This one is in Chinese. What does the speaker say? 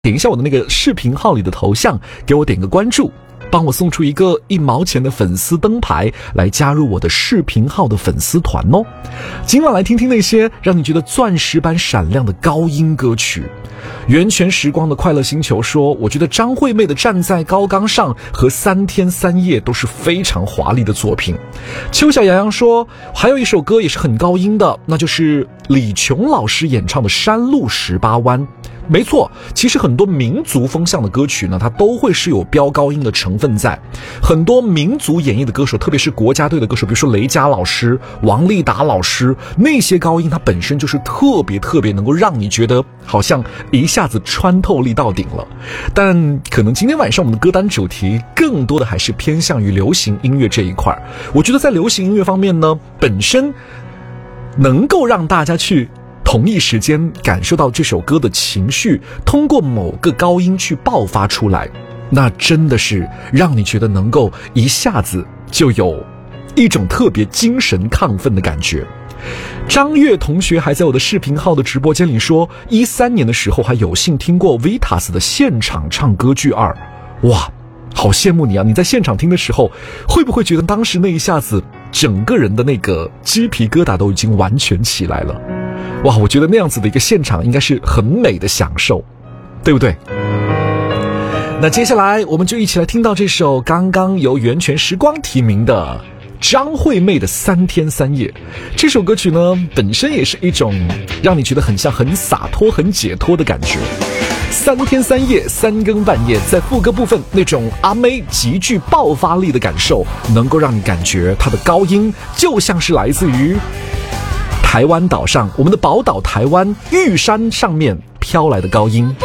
点一下我的那个视频号里的头像，给我点个关注，帮我送出一个1毛钱的粉丝灯牌，来加入我的视频号的粉丝团哦。今晚来听听那些让你觉得钻石般闪亮的高音歌曲。源泉时光的快乐星球说，我觉得张惠妹的站在高岗上和3天3夜都是非常华丽的作品。邱小洋洋说，还有一首歌也是很高音的，那就是李琼老师演唱的山路18弯。没错，其实很多民族风向的歌曲呢，它都会是有飙高音的成分在。很多民族演绎的歌手，特别是国家队的歌手，比如说雷佳老师、王丽达老师，那些高音它本身就是特别能够让你觉得好像一下子穿透力到顶了。但可能今天晚上我们的歌单主题更多的还是偏向于流行音乐这一块。我觉得在流行音乐方面呢，本身能够让大家去同一时间感受到这首歌的情绪，通过某个高音去爆发出来，那真的是让你觉得能够一下子就有一种特别精神亢奋的感觉。张悦同学还在我的视频号的直播间里说，13年的时候还有幸听过 Vitas 的现场唱歌剧2。哇，好羡慕你啊！你在现场听的时候，会不会觉得当时那一下子整个人的那个鸡皮疙瘩都已经完全起来了？哇，我觉得那样子的一个现场应该是很美的享受，对不对？那接下来我们就一起来听到这首刚刚由源泉时光提名的张惠妹的3天3夜。这首歌曲呢，本身也是一种让你觉得很像很洒脱很解脱的感觉。3天3夜3更半夜，在副歌部分那种阿妹极具爆发力的感受，能够让你感觉它的高音就像是来自于台湾岛上，我们的宝岛台湾玉山上面飘来的高音。